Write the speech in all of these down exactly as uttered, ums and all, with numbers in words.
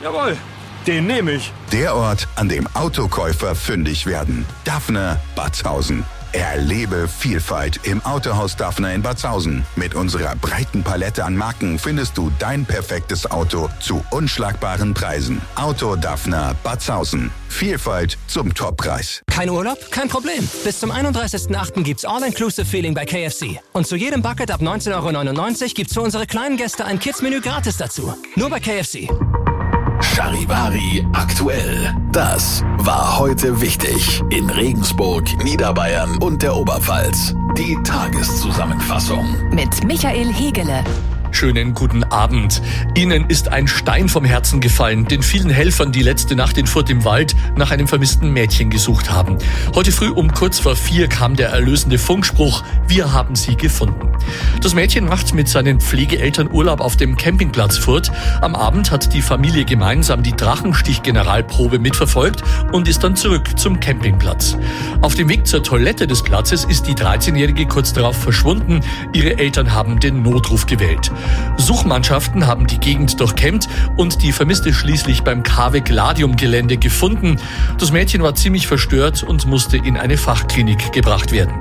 Jawohl, den nehme ich. Der Ort, an dem Autokäufer fündig werden. Dafner Batzhausen. Erlebe Vielfalt im Autohaus Dafner in Batzhausen. Mit unserer breiten Palette an Marken findest du dein perfektes Auto zu unschlagbaren Preisen. Auto Dafner Batzhausen. Vielfalt zum Toppreis. Kein Urlaub? Kein Problem. Bis zum einunddreißigsten achten gibt's All-Inclusive-Feeling bei K F C. Und zu jedem Bucket ab neunzehn Euro neunundneunzig gibt's für unsere kleinen Gäste ein Kids-Menü gratis dazu. Nur bei K F C. Charivari aktuell. Das war heute wichtig in Regensburg, Niederbayern und der Oberpfalz. Die Tageszusammenfassung mit Michael Hegele. Schönen guten Abend. Ihnen ist ein Stein vom Herzen gefallen, den vielen Helfern, die letzte Nacht in Furth im Wald nach einem vermissten Mädchen gesucht haben. Heute früh um kurz vor vier kam der erlösende Funkspruch: Wir haben sie gefunden. Das Mädchen macht mit seinen Pflegeeltern Urlaub auf dem Campingplatz Furth. Am Abend hat die Familie gemeinsam die Drachenstich-Generalprobe mitverfolgt und ist dann zurück zum Campingplatz. Auf dem Weg zur Toilette des Platzes ist die dreizehnjährige kurz darauf verschwunden. Ihre Eltern haben den Notruf gewählt. Suchmannschaften haben die Gegend durchkämmt und die Vermisste schließlich beim Kave-Gladium-Gelände gefunden. Das Mädchen war ziemlich verstört und musste in eine Fachklinik gebracht werden.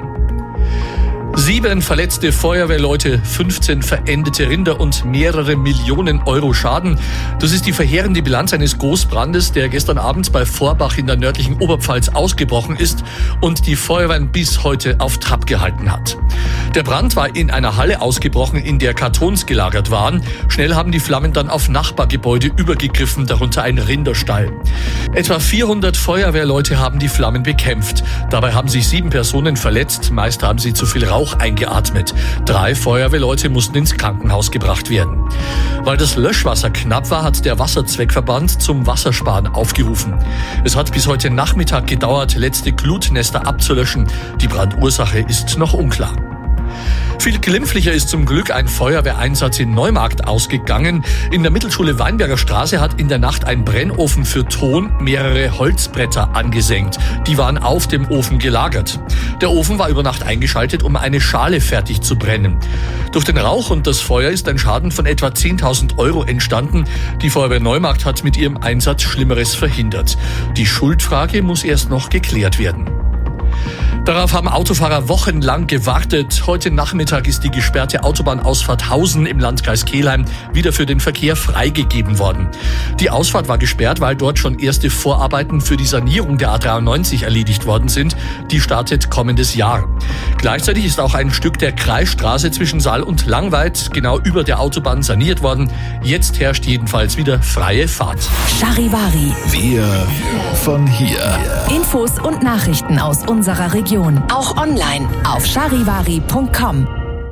Sieben verletzte Feuerwehrleute, fünfzehn verendete Rinder und mehrere Millionen Euro Schaden. Das ist die verheerende Bilanz eines Großbrandes, der gestern Abend bei Vorbach in der nördlichen Oberpfalz ausgebrochen ist und die Feuerwehren bis heute auf Trab gehalten hat. Der Brand war in einer Halle ausgebrochen, in der Kartons gelagert waren. Schnell haben die Flammen dann auf Nachbargebäude übergegriffen, darunter ein Rinderstall. Etwa vierhundert Feuerwehrleute haben die Flammen bekämpft. Dabei haben sich sieben Personen verletzt, meist haben sie zu viel Rauch eingeatmet. Drei Feuerwehrleute mussten ins Krankenhaus gebracht werden. Weil das Löschwasser knapp war, hat der Wasserzweckverband zum Wassersparen aufgerufen. Es hat bis heute Nachmittag gedauert, letzte Glutnester abzulöschen. Die Brandursache ist noch unklar. Viel glimpflicher ist zum Glück ein Feuerwehreinsatz in Neumarkt ausgegangen. In der Mittelschule Weinberger Straße hat in der Nacht ein Brennofen für Ton mehrere Holzbretter angesenkt. Die waren auf dem Ofen gelagert. Der Ofen war über Nacht eingeschaltet, um eine Schale fertig zu brennen. Durch den Rauch und das Feuer ist ein Schaden von etwa zehntausend Euro entstanden. Die Feuerwehr Neumarkt hat mit ihrem Einsatz Schlimmeres verhindert. Die Schuldfrage muss erst noch geklärt werden. Darauf haben Autofahrer wochenlang gewartet. Heute Nachmittag ist die gesperrte Autobahnausfahrt Hausen im Landkreis Kelheim wieder für den Verkehr freigegeben worden. Die Ausfahrt war gesperrt, weil dort schon erste Vorarbeiten für die Sanierung der A dreiundneunzig erledigt worden sind. Die startet kommendes Jahr. Gleichzeitig ist auch ein Stück der Kreisstraße zwischen Saal und Langweid genau über der Autobahn saniert worden. Jetzt herrscht jedenfalls wieder freie Fahrt. Charivari. Wir von hier. Infos und Nachrichten aus unserer Region. Auch online auf charivari punkt com.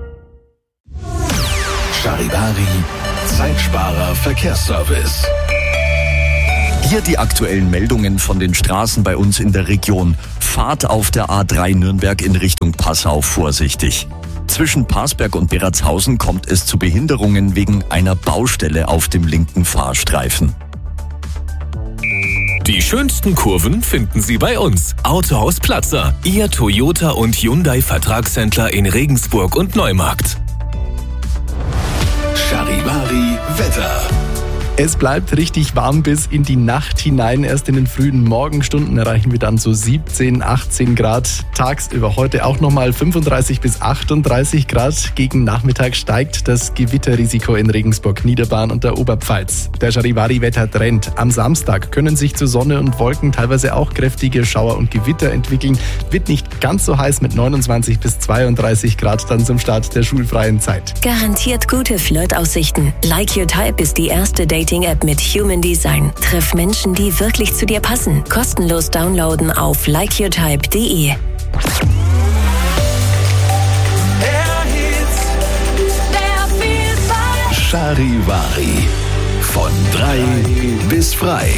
Charivari, Zeitsparer Verkehrsservice. Hier die aktuellen Meldungen von den Straßen bei uns in der Region. Fahrt auf der A drei Nürnberg in Richtung Passau vorsichtig. Zwischen Parsberg und Beratshausen kommt es zu Behinderungen wegen einer Baustelle auf dem linken Fahrstreifen. Die schönsten Kurven finden Sie bei uns. Autohaus Platzer, Ihr Toyota und Hyundai Vertragshändler in Regensburg und Neumarkt. Charivari Wetter. Es bleibt richtig warm bis in die Nacht hinein. Erst in den frühen Morgenstunden erreichen wir dann so siebzehn, achtzehn Grad. Tagsüber heute auch nochmal fünfunddreißig bis achtunddreißig Grad. Gegen Nachmittag steigt das Gewitterrisiko in Regensburg, Niederbayern und der Oberpfalz. Der Charivari-Wettertrend. Am Samstag können sich zu Sonne und Wolken teilweise auch kräftige Schauer und Gewitter entwickeln. Wird nicht ganz so heiß mit neunundzwanzig bis zweiunddreißig Grad dann zum Start der schulfreien Zeit. Garantiert gute Flirtaussichten. Like Your Type ist die erste Dating App mit Human Design. Triff Menschen, die wirklich zu dir passen. Kostenlos downloaden auf like your type punkt de. Charivari. Von drei bis frei.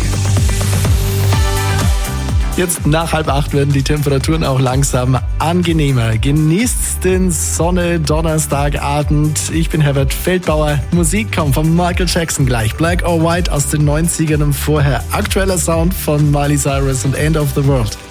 Jetzt nach halb acht werden die Temperaturen auch langsam angenehmer. Genießt den Sonne-Donnerstagabend. Ich bin Herbert Feldbauer. Musik kommt von Michael Jackson gleich. Black or White aus den neunzigern und vorher aktueller Sound von Miley Cyrus und End of the World.